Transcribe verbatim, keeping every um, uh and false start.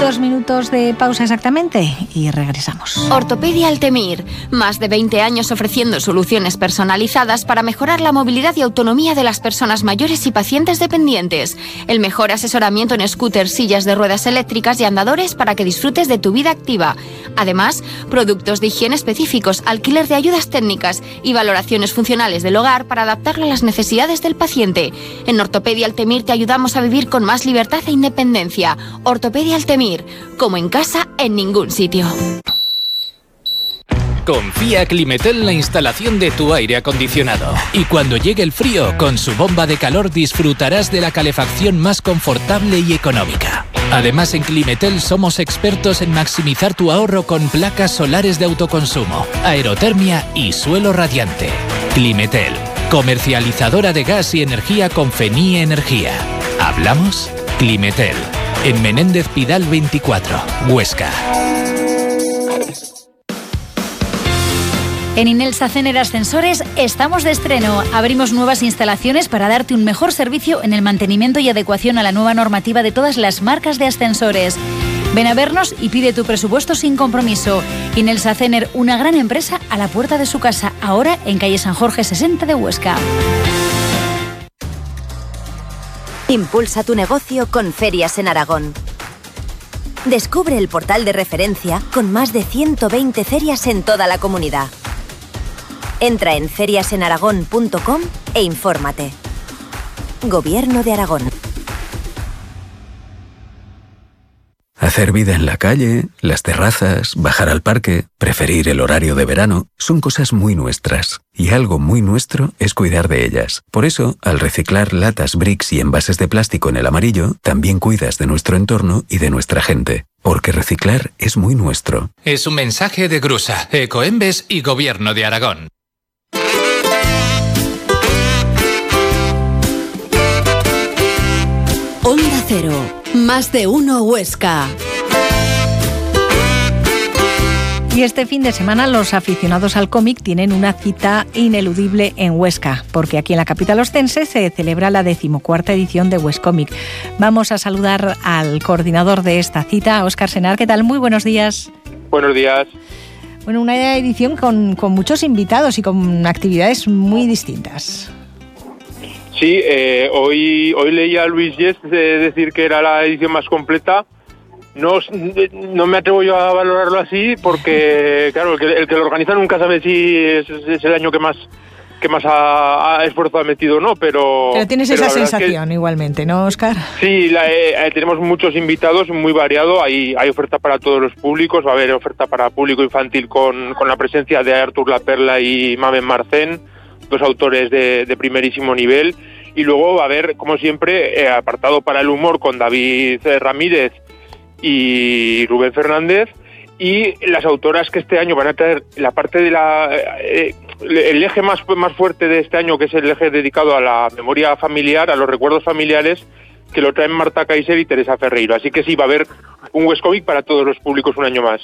Dos minutos de pausa exactamente y regresamos. Ortopedia Altemir. Más de veinte años ofreciendo soluciones personalizadas para mejorar la movilidad y autonomía de las personas mayores y pacientes dependientes. El mejor asesoramiento en scooters, sillas de ruedas eléctricas y andadores para que disfrutes de tu vida activa. Además, productos de higiene específicos, alquiler de ayudas técnicas y valoraciones funcionales del hogar para adaptarlo a las necesidades del paciente. En Ortopedia Altemir te ayudamos a vivir con más libertad e independencia. Ortopedia Altemir, como en casa, en ningún sitio. Confía a Climetel en la instalación de tu aire acondicionado. Y cuando llegue el frío, con su bomba de calor disfrutarás de la calefacción más confortable y económica. Además, en Climetel somos expertos en maximizar tu ahorro con placas solares de autoconsumo, aerotermia y suelo radiante. Climetel, comercializadora de gas y energía con Fenie Energía. ¿Hablamos? Climetel, en Menéndez Pidal veinticuatro, Huesca. En Inelsa Cener Ascensores estamos de estreno. Abrimos nuevas instalaciones para darte un mejor servicio en el mantenimiento y adecuación a la nueva normativa de todas las marcas de ascensores. Ven a vernos y pide tu presupuesto sin compromiso. Inelsa Cener, una gran empresa a la puerta de su casa, ahora en calle San Jorge sesenta de Huesca. Impulsa tu negocio con Ferias en Aragón. Descubre el portal de referencia con más de ciento veinte ferias en toda la comunidad. Entra en ferias en aragón punto com e infórmate. Gobierno de Aragón. Hacer vida en la calle, las terrazas, bajar al parque, preferir el horario de verano, son cosas muy nuestras. Y algo muy nuestro es cuidar de ellas. Por eso, al reciclar latas, bricks y envases de plástico en el amarillo, también cuidas de nuestro entorno y de nuestra gente. Porque reciclar es muy nuestro. Es un mensaje de Grusa, Ecoembes y Gobierno de Aragón. Onda Cero, más de uno Huesca. Y este fin de semana los aficionados al cómic tienen una cita ineludible en Huesca, porque aquí en la capital ostense se celebra la decimocuarta edición de Huescomic. Vamos a saludar al coordinador de esta cita, Óscar Senar. ¿Qué tal? Muy buenos días. Buenos días. Bueno, una edición con, con muchos invitados y con actividades muy distintas. Sí, eh, hoy hoy leía a Luis Yes eh, decir que era la edición más completa. No, no me atrevo yo a valorarlo así porque, claro, el que, el que lo organiza nunca sabe si es, es el año que más que más ha, ha esfuerzo ha metido o no, pero... Pero tienes pero esa sensación es que, igualmente, ¿no, Óscar? Sí, la, eh, tenemos muchos invitados, muy variado, hay, hay oferta para todos los públicos, va a haber oferta para público infantil con, con la presencia de Artur La Perla y Mamen Marcén, dos autores de, de primerísimo nivel, y luego va a haber, como siempre, eh, apartado para el humor con David Ramírez y Rubén Fernández, y las autoras que este año van a traer la parte de la eh, el eje más más fuerte de este año, que es el eje dedicado a la memoria familiar, a los recuerdos familiares, que lo traen Marta Kaiser y Teresa Ferreiro. Así que sí, va a haber un Huescomic para todos los públicos un año más.